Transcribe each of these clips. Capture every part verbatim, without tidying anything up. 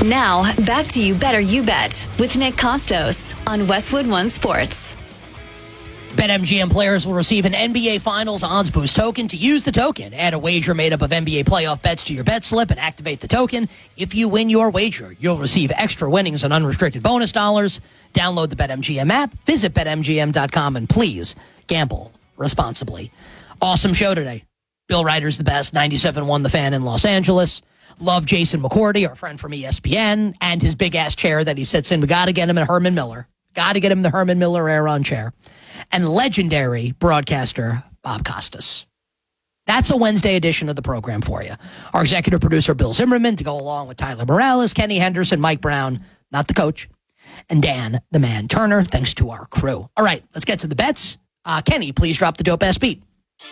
Now, back to You Better You Bet with Nick Costos on Westwood One Sports. BetMGM players will receive an N B A Finals Odds Boost token. To use the token, add a wager made up of N B A playoff bets to your bet slip and activate the token. If you win your wager, you'll receive extra winnings and unrestricted bonus dollars. Download the BetMGM app, visit Bet M G M dot com, and please gamble responsibly. Awesome show today. Bill Ryder's the best, ninety-seven point one The Fan in Los Angeles. Love Jason McCourty, our friend from E S P N, and his big-ass chair that he sits in. We got to get him a Herman Miller. Got to get him the Herman Miller Aeron chair. And legendary broadcaster Bob Costas. That's a Wednesday edition of the program for you. Our executive producer, Bill Zimmerman, to go along with Tyler Morales, Kenny Henderson, Mike Brown, not the coach, and Dan, the man Turner, thanks to our crew. All right, let's get to the bets. Uh, Kenny, please drop the dope-ass beat.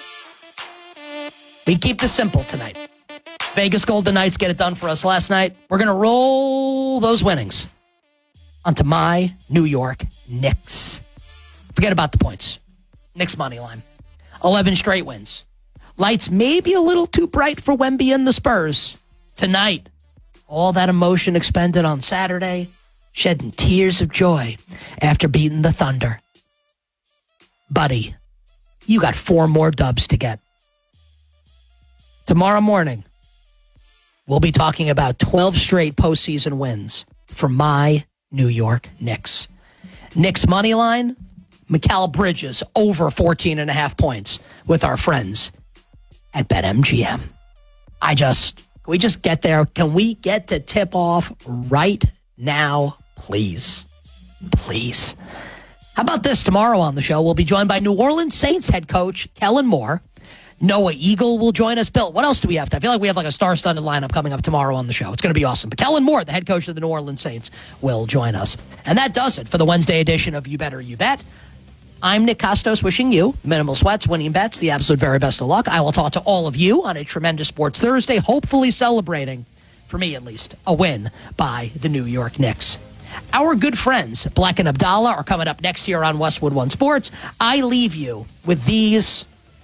We keep this simple tonight. Vegas Golden Knights get it done for us last night. We're going to roll those winnings onto my New York Knicks. Forget about the points. Knicks money line. eleven straight wins. Lights maybe a little too bright for Wemby and the Spurs. Tonight, all that emotion expended on Saturday, shedding tears of joy after beating the Thunder. Buddy, you got four more dubs to get. Tomorrow morning, we'll be talking about twelve straight postseason wins for my New York Knicks. Knicks money line, Mikal Bridges over fourteen and a half points with our friends at BetMGM. I just, can we just get there? Can we get to tip off right now, please? Please. How about this? Tomorrow on the show, we'll be joined by New Orleans Saints head coach Kellen Moore. Noah Eagle will join us. Bill, what else do we have? I feel like we have like a star-studded lineup coming up tomorrow on the show. It's going to be awesome. But Kellen Moore, the head coach of the New Orleans Saints, will join us. And that does it for the Wednesday edition of You Better You Bet. I'm Nick Costos wishing you minimal sweats, winning bets, the absolute very best of luck. I will talk to all of you on a tremendous Sports Thursday, hopefully celebrating, for me at least, a win by the New York Knicks. Our good friends, Black and Abdallah, are coming up next year on Westwood One Sports. I leave you with these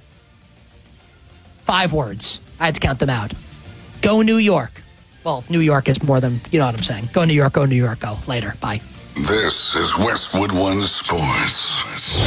five words. I had to count them out. Go New York. Well, New York is more than, you know what I'm saying. Go New York, go New York, go. Later. Bye. This is Westwood One Sports.